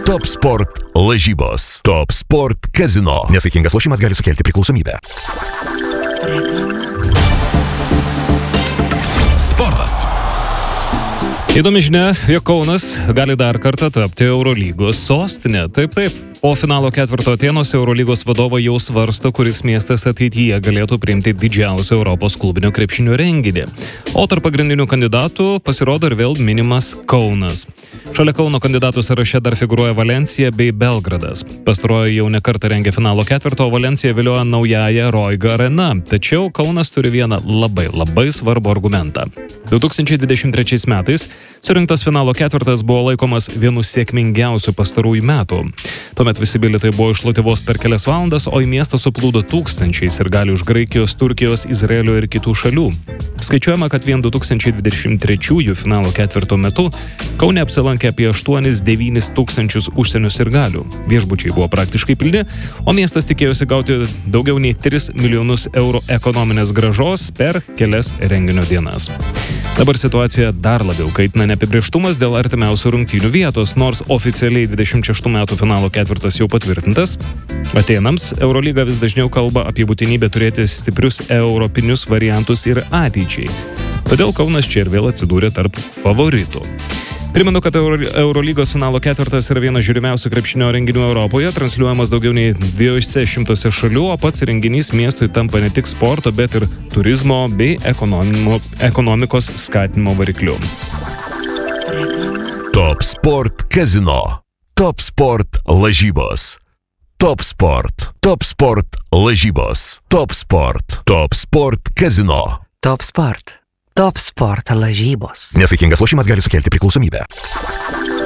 Top Sport lažybos. Top Sport Casino. Nesaikingas lošimas gali sukelti priklausomybę. Sportas. Įdomi žinia, jog Kaunas gali dar kartą tapti Eurolygos sostinė. Taip. Po finalo ketvirto Atėnuose Eurolygos vadovai jau svarsto, kuris miestas ateityje galėtų priimti didžiausią Europos klubinio krepšinio renginį. O tarp pagrindinių kandidatų pasirodo ir vėl minimas Kaunas. Šalia Kauno kandidatų sąraše dar figūruoja Valencija bei Belgradas. Pastaroji jau nekartą rengė finalo ketvirto, o Valencija vilioja naująją Roiga arena. Tačiau Kaunas turi vieną labai svarbų argumentą. 2023 metais surinktas finalo ketvirtas buvo laikomas vienu sėkmingiausių pastarųjų metų. Tuomet visi bilietai buvo iššluoti vos per kelias valandas, o į miestą suplūdo tūkstančiai sirgalių iš Graikijos, Turkijos, Izraelio ir kitų šalių. Skaičiuojama, kad vien 2023 finalo ketvirto metu Kaune apsilankė apie 8-9 tūkstančius užsienio sirgalių. Viešbučiai buvo praktiškai pilni, o miestas tikėjosi gauti daugiau nei 3 milijonus eurų ekonominės grąžos per kelias renginio dienas. Dabar situacija dar labiau kaitina neapibrėžtumas dėl artimiausių rungtynių vietos, nors oficialiai 26 metų finalo ketvirtas jau patvirtintas. Atėnams Eurolyga vis dažniau kalba apie būtinybę turėti stiprius europinius variantus ir ateičiai. Todėl Kaunas čia ir vėl atsidūrė tarp favoritų. Primenu, kad Eurolygos finalo ketvirtas yra vienas žiūrimiausių krepšinio renginių Europoje, transliuojamas daugiau nei 200 šalių, o pats renginys miestui tampa ne tik sporto, bet ir turizmo bei ekonomikos skatinimo varikliu. Top Sport Casino. Top Sport lažybos. Top Sport. Top Sport lažybos. Top Sport. Top Sport Casino. Top Sport. Top Sport lažybos. Nesaikingas lošimas gali sukelti priklausomybę.